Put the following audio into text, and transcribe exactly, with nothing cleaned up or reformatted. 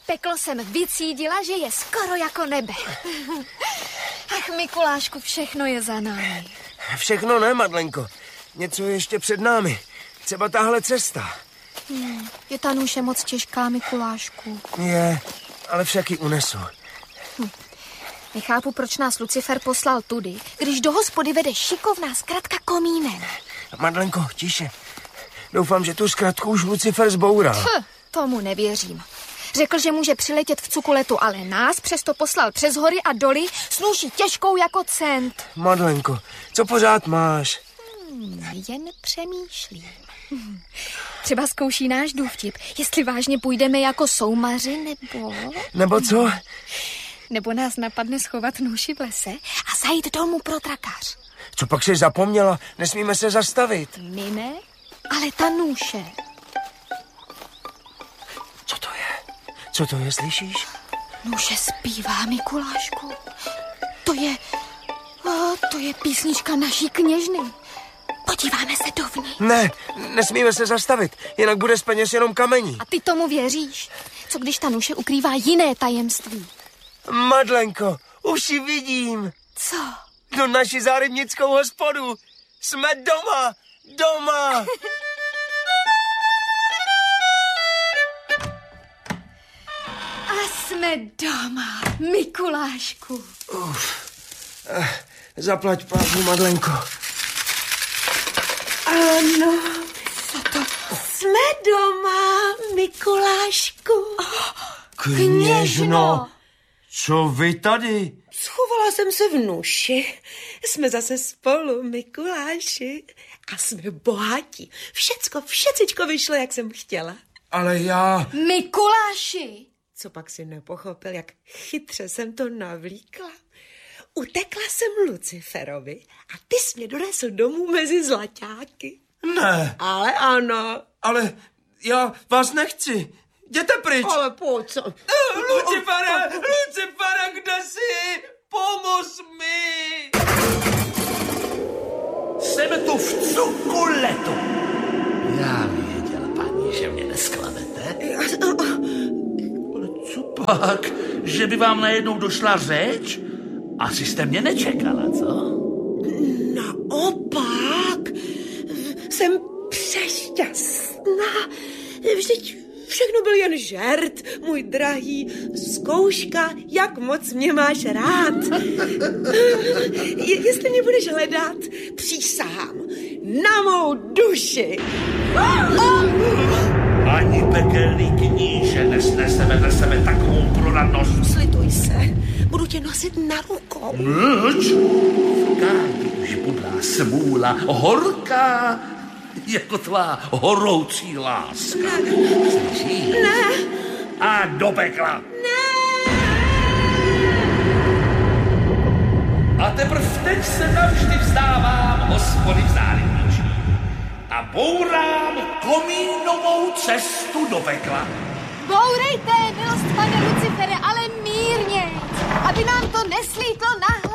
Peklo jsem vycídila, že je skoro jako nebe. Ach, Mikulášku, všechno je za námi. Všechno ne, Madlenko. Něco je ještě před námi. Třeba tahle cesta. Hmm, je ta nůše moc těžká, Mikulášku. Je, ale však ji unesu. Hm. Nechápu, proč nás Lucifer poslal tudy, když do hospody vede šikovná zkratka komínem. Madlenko, tiše. Doufám, že tu zkratku už Lucifer zboural. Pff, tomu nevěřím. Řekl, že může přiletět v cukuletu, ale nás přesto poslal přes hory a doly s nůší těžkou jako cent. Madlenko, co pořád máš? Hmm, jen přemýšlím. Hm. Třeba zkouší náš důvtip, jestli vážně půjdeme jako soumaři, nebo... Nebo co? Nebo nás napadne schovat nůši v lese a zajít domů pro trakář. Co pak jsi zapomněla? Nesmíme se zastavit. My ne, ale ta nůše. Co to je? Co to je, slyšíš? Nůše zpívá, Mikulášku. To je... O, to je písnička naší kněžny. Podíváme se dovnitř. Ne, nesmíme se zastavit, jinak bude z peněz jenom kamení. A ty tomu věříš? Co když ta nůše ukrývá jiné tajemství? Madlenko, už ji vidím. Co? Do naši zárybnickou hospodu. Jsme doma, doma. A jsme doma, Mikulášku. Uf, eh, zaplať pánu, Madlenko. Ano, co to? Jsme doma, Mikulášku. Kněžno, co vy tady? Schovala jsem se v nuši. Jsme zase spolu, Mikuláši. A jsme bohatí. Všecko, všecičko vyšlo, jak jsem chtěla. Ale já... Mikuláši! Co pak si nepochopil, jak chytře jsem to navlíkla? Utekla jsem Luciferovi a ty jsi mě donesl domů mezi zlaťáky. Ne. Ale ano. Ale já vás nechci. Jděte pryč. Ale pojď, co? Lucifere, Lucifere, kde jsi? Pomoz mi. Jsem tu v cukuletu. Já věděl, paní, že mě nesklamete. Ale co pak? Že by vám najednou došla řeč? Asi jste mě nečekala, co? Naopak. Jsem přešťastná. Vždyť všechno byl jen žert, můj drahý. Zkouška, jak moc mě máš rád. Je, jestli mě budeš hledat, přísahám na mou duši. Ani pekelný kníže nesnese vedle sebe takovou proradnost. Slituj se, budu tě nosit na rukou. Mlč! V kádi už budá smůla horká, jako tvá horoucí láska. Slyšíš? Ne. A do pekla. Ne. A teprv teď se navždy vzdávám hospody v zárybničí a bourám komínovou cestu do pekla. Bourejte, milost pane Lucifere, ale mírně, aby nám to neslítlo na